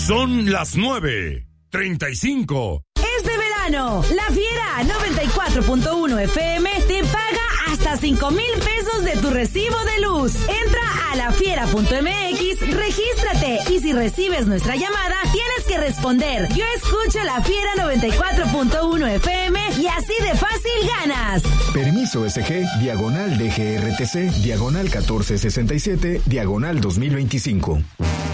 Son las 9:35. Este verano, La Fiera 94.1 FM te paga hasta 5,000 pesos de tu recibo de luz. Entra a lafiera.mx, regístrate y si recibes nuestra llamada, tienes que responder: yo escucho La Fiera 94.1 FM y así de fácil ganas. Permiso SG, /DGRTC, /1467, /2025.